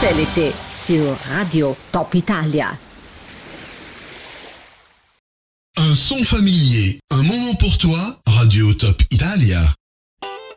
C'est l'été sur Radio Top Italia. Un son familier, un moment pour toi, Radio Top